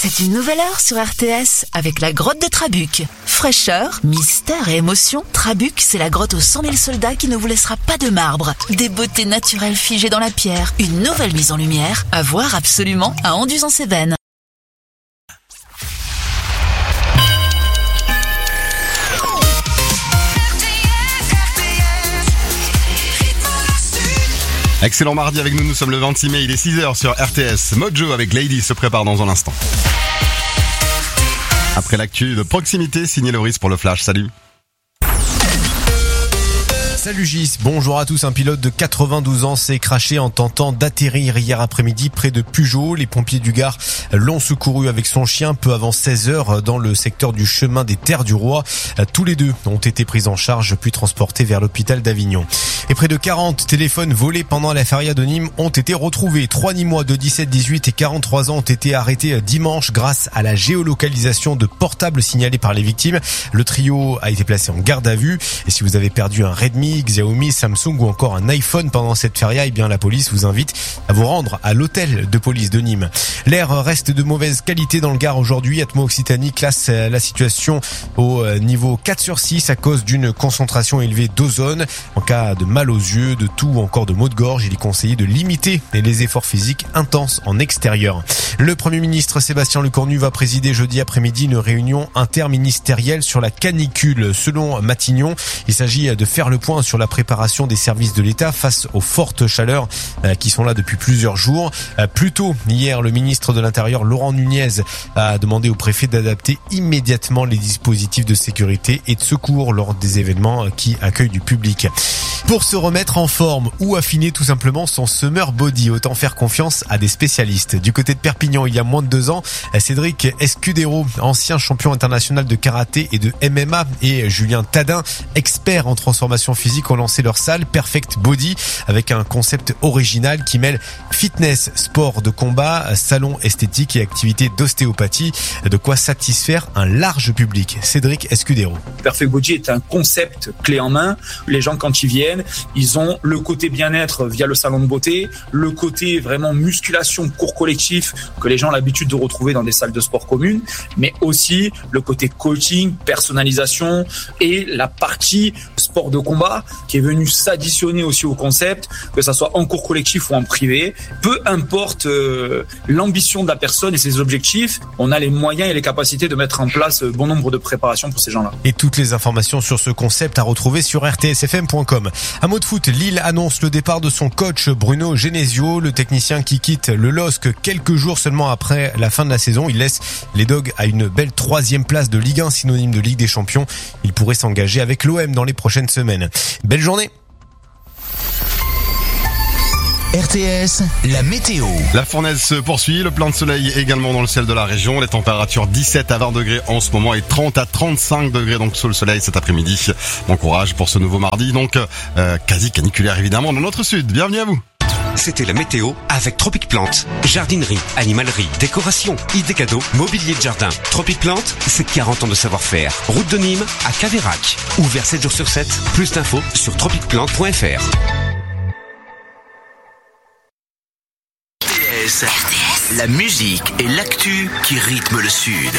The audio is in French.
C'est une nouvelle heure sur RTS avec la grotte de Trabuc. Fraîcheur, mystère et émotion, Trabuc, c'est la grotte aux 100 000 soldats qui ne vous laissera pas de marbre. Des beautés naturelles figées dans la pierre, une nouvelle mise en lumière, à voir absolument à Anduze-en-Cévennes. Excellent mardi avec nous sommes le 26 mai, il est 6h sur RTS. Mojo avec Lady se prépare dans un instant. Après l'actu de proximité, signé Loris pour le Flash, salut. Salut Gis, bonjour à tous. Un pilote de 92 ans s'est craché en tentant d'atterrir hier après-midi près de Pujol. Les pompiers du Gard l'ont secouru avec son chien peu avant 16h dans le secteur du chemin des Terres du Roi. Tous les deux ont été pris en charge puis transportés vers l'hôpital d'Avignon. Et près de 40 téléphones volés pendant la feria de Nîmes ont été retrouvés. 3 Nîmois de 17, 18 et 43 ans ont été arrêtés dimanche grâce à la géolocalisation de portables signalés par les victimes. Le trio a été placé en garde à vue. Et si vous avez perdu un Redmi, Xiaomi, Samsung ou encore un iPhone pendant cette feria, eh bien la police vous invite à vous rendre à l'hôtel de police de Nîmes. L'air reste de mauvaise qualité dans le Gard aujourd'hui. Atmo Occitanie classe la situation au niveau 4 sur 6 à cause d'une concentration élevée d'ozone. En cas de mal aux yeux, de toux ou encore de maux de gorge, il est conseillé de limiter les efforts physiques intenses en extérieur. Le Premier ministre Sébastien Lecornu va présider jeudi après-midi une réunion interministérielle sur la canicule. Selon Matignon, il s'agit de faire le point sur la préparation des services de l'État face aux fortes chaleurs qui sont là depuis plusieurs jours. Plus tôt, hier, le ministre de l'Intérieur, Laurent Nunez, a demandé au préfet d'adapter immédiatement les dispositifs de sécurité et de secours lors des événements qui accueillent du public. Pour se remettre en forme ou affiner tout simplement son summer body, autant faire confiance à des spécialistes. Du côté de Perpignan, il y a moins de 2 ans, Cédric Escudero, ancien champion international de karaté et de MMA, et Julien Tadin, expert en transformation physique, ont lancé leur salle Perfect Body avec un concept original qui mêle fitness, sport de combat, salon esthétique et activité d'ostéopathie. De quoi satisfaire un large public. Cédric Escudero. Perfect Body est un concept clé en main. Les gens, quand ils viennent, ils ont le côté bien-être via le salon de beauté, le côté vraiment musculation, cours collectif que les gens ont l'habitude de retrouver dans des salles de sport communes, mais aussi le côté coaching, personnalisation et la partie sport de combat qui est venue s'additionner aussi au concept, que ça soit en cours collectif ou en privé. Peu importe l'ambition de la personne et ses objectifs, on a les moyens et les capacités de mettre en place bon nombre de préparations pour ces gens-là. Et toutes les informations sur ce concept à retrouver sur rtsfm.com. Un mot de foot, Lille annonce le départ de son coach Bruno Genesio, le technicien qui quitte le LOSC quelques jours seulement après la fin de la saison. Il laisse les Dogs à une belle 3e place de Ligue 1, synonyme de Ligue des Champions. Il pourrait s'engager avec l'OM dans les prochaines semaines. Belle journée. RTS, la météo. La fournaise se poursuit, le plein de soleil également dans le ciel de la région. Les températures 17 à 20 degrés en ce moment et 30 à 35 degrés donc sous le soleil cet après-midi. Bon courage pour ce nouveau mardi, donc quasi caniculaire évidemment dans notre sud. Bienvenue à vous. C'était la météo avec Tropic Plante. Jardinerie, animalerie, décoration, idées cadeaux, mobilier de jardin. Tropic Plante, c'est 40 ans de savoir-faire. Route de Nîmes à Caveyrac. Ouvert 7 jours sur 7. Plus d'infos sur tropicplante.fr. RTS, la musique et l'actu qui rythment le Sud.